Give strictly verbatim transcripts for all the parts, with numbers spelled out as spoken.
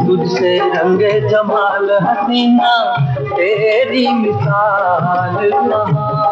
तुझसे रंगे जमाल हसीना तेरी मिसाल कहाँ।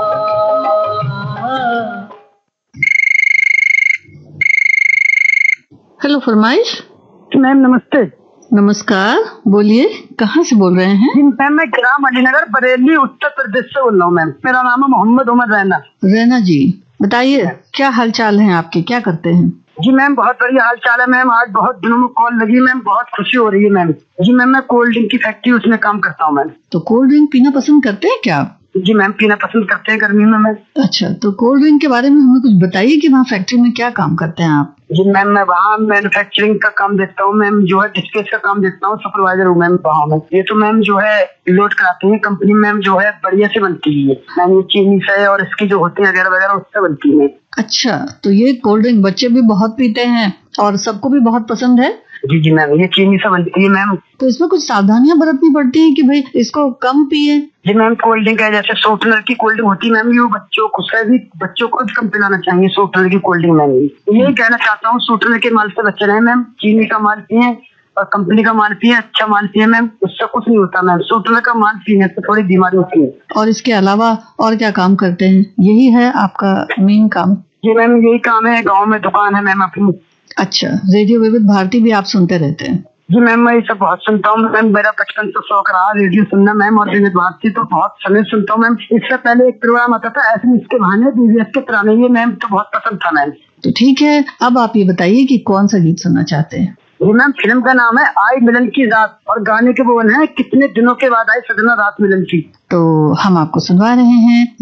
हेलो फरमाइश। मैम नमस्ते। नमस्कार, बोलिए कहाँ से बोल रहे हैं? जी मैम मैं ग्राम अलीनगर बरेली उत्तर प्रदेश से बोल रहा हूँ मैम। मेरा नाम है मोहम्मद उमर रैना। रैना जी बताइए क्या हाल चाल है आपके, क्या करते हैं? जी मैम बहुत बढ़िया हाल चाल है मैम। आज बहुत दिनों में कॉल लगी मैम, बहुत खुशी हो रही है मैम। जी मैम मैं कोल्ड ड्रिंक की फैक्ट्री उसमें काम करता हूँ मैम। तो कोल्ड ड्रिंक पीना पसंद करते हैं क्या आप? जी मैम पीना पसंद करते हैं गर्मी में मैम। अच्छा, तो कोल्ड ड्रिंक के बारे में हमें कुछ बताइए कि वहाँ फैक्ट्री में क्या काम करते हैं आप? जी मैम मैं वहाँ मैन्युफैक्चरिंग का काम देखता हूँ मैम, जो है डिस्पेच का काम देखता हूँ, सुपरवाइजर हूँ मैम वहाँ में। ये तो मैम जो है लोड कराते हैं कंपनी मैम, जो है बढ़िया से बनती है मैम। ये चीनी से और इसकी जो होती है वगैरह वगैरह उससे बनती है। अच्छा, तो ये कोल्ड ड्रिंक बच्चे भी बहुत पीते हैं और सबको भी बहुत पसंद है? जी जी मैम ये चीनी से बनती है मैम। तो इसमें कुछ सावधानियां बरतनी पड़ती है कि भाई इसको कम पिए? जी मैम कोल्ड ड्रिंक है जैसे शॉर्टनर की कोल्ड ड्रिंक होती है मैम, ये बच्चों को से भी बच्चों को भी कम पिलाना चाहिए शॉर्टनर की कोल्ड ड्रिंक मैम। ये कहना चाहता हूँ शॉर्टनर के माल से बच्चे रहे मैम। चीनी का माल पिए और कंपनी का माल पिए, अच्छा माल पिए मैम, उससे कुछ नहीं होता मैम। शॉर्टनर का माल पीने से थोड़ी बीमारी होती है। और इसके अलावा और क्या काम करते हैं? यही है आपका मेन काम? जी मैम यही काम है, गाँव में दुकान है मैम अपनी। अच्छा, रेडियो विविध भारती भी आप सुनते रहते हैं? जी मैम मैं ये सब बहुत सुनता हूँ मैम, मेरा बचपन से शौक रहा रेडियो सुनना मैम, और विविध भारती तो बहुत समय सुनता हूँ मैम। इससे पहले एक प्रोग्राम आता था ऐसे इसके बहाने बीबीएस के पुराने, ये मैम तो बहुत पसंद था मैम। तो ठीक है, अब आप ये बताइए कि कौन सा गीत सुनना चाहते हैं? जी मैम फिल्म का नाम है आई मिलन की रात और गाने के बोल है कितने दिनों के बाद आई सजना रात मिलन की। तो हम आपको सुनवा रहे हैं